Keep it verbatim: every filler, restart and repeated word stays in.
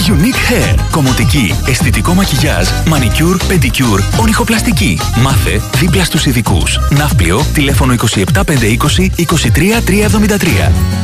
Unique Hair. Κομμωτική, αισθητικό μακιγιάζ, μανικιούρ, πεντικιούρ, ονυχοπλαστική. Μάθε δίπλα στους ειδικούς. Ναύπλιο, τηλέφωνο είκοσι επτά πεντακόσια είκοσι, είκοσι τρία τριακόσια εβδομήντα τρία.